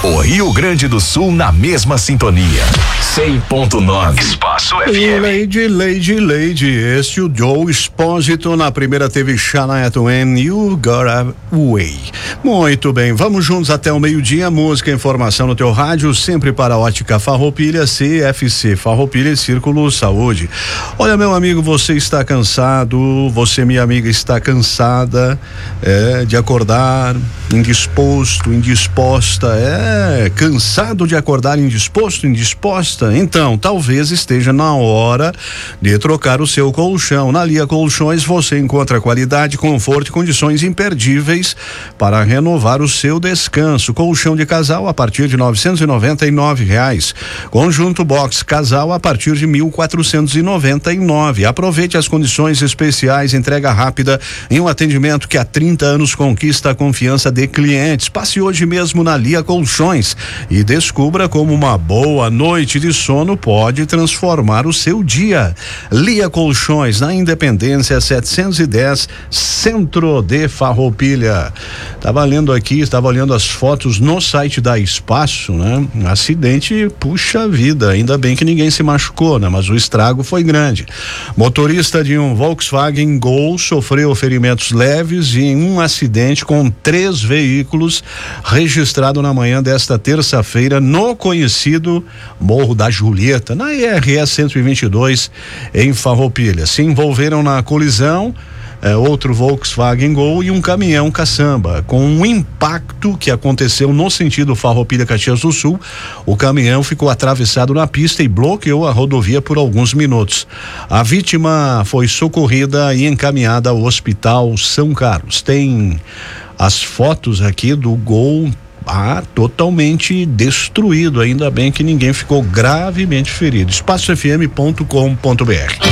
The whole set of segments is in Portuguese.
O Rio Grande do Sul na mesma sintonia. 100.9 Espaço FM. Lady, este é o Joe Espósito. Na primeira teve Shania Twain, You Got Away. Muito bem, vamos juntos até o meio-dia. Música, informação no teu rádio, sempre para a Ótica Farroupilha, CFC Farroupilha e Círculo Saúde. Olha, meu amigo, você está cansado, você, minha amiga, está cansada de acordar indisposto, indisposta, cansado de acordar indisposto, indisposta? Então, talvez esteja na hora de trocar o seu colchão. Na Lia Colchões você encontra qualidade, conforto e condições imperdíveis para renovar o seu descanso. Colchão de casal a partir de R$999. Conjunto box casal a partir de R$1.499. Aproveite as condições especiais, entrega rápida em um atendimento que há 30 anos conquista a confiança de clientes. Passe hoje mesmo na Lia Colchões e descubra como uma boa noite de sono pode transformar o seu dia. Lia Colchões, na Independência 710, centro de Farroupilha. Estava olhando as fotos no site da Espaço, né? Acidente, puxa vida, ainda bem que ninguém se machucou, né? Mas o estrago foi grande. Motorista de um Volkswagen Gol sofreu ferimentos leves em um acidente com 3 veículos registrado na manhã desta terça-feira no conhecido Morro da Julieta, na IRS 122 em Farroupilha. Se envolveram na colisão outro Volkswagen Gol e um caminhão caçamba. Com um impacto que aconteceu no sentido Farroupilha-Caxias do Sul, o caminhão ficou atravessado na pista e bloqueou a rodovia por alguns minutos. A vítima foi socorrida e encaminhada ao Hospital São Carlos. Tem as fotos aqui do Gol totalmente destruído, ainda bem que ninguém ficou gravemente ferido. espacofm.com.br.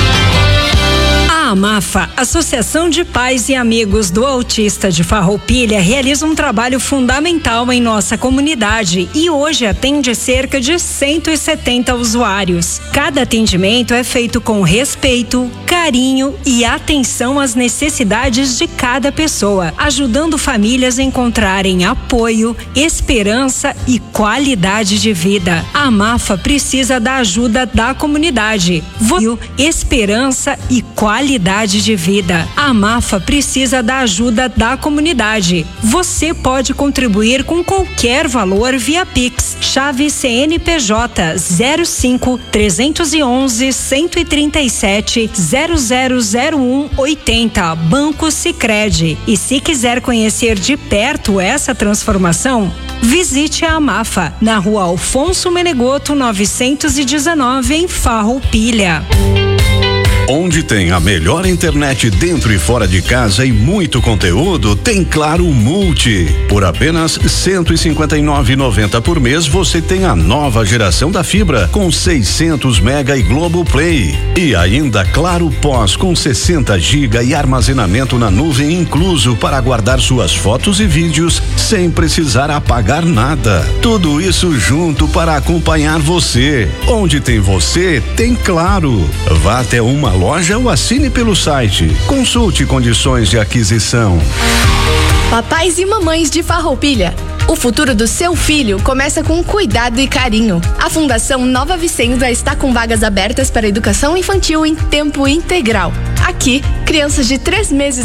A AMAFA, Associação de Pais e Amigos do Autista de Farroupilha, realiza um trabalho fundamental em nossa comunidade e hoje atende cerca de 170 usuários. Cada atendimento é feito com respeito, carinho e atenção às necessidades de cada pessoa, ajudando famílias a encontrarem apoio, esperança e qualidade de vida. A AMAFA precisa da ajuda da comunidade. Esperança e qualidade de vida. A AMAFA precisa da ajuda da comunidade. Você pode contribuir com qualquer valor via Pix. Chave CNPJ 05 311 137 0001 80, Banco Sicredi. E se quiser conhecer de perto essa transformação, visite a AMAFA na Rua Alfonso Menegoto 919 em Farroupilha. Onde tem a melhor internet dentro e fora de casa e muito conteúdo, tem Claro Multi. Por apenas R$159,90 por mês, você tem a nova geração da fibra com 600 mega e Globoplay. E ainda Claro Pós com 60 GB e armazenamento na nuvem incluso para guardar suas fotos e vídeos sem precisar apagar nada. Tudo isso junto para acompanhar você. Onde tem você, tem Claro. Vá até uma loja ou assine pelo site. Consulte condições de aquisição. Papais e mamães de Farroupilha, o futuro do seu filho começa com cuidado e carinho. A Fundação Nova Vicenza está com vagas abertas para educação infantil em tempo integral. Aqui, crianças de 3 meses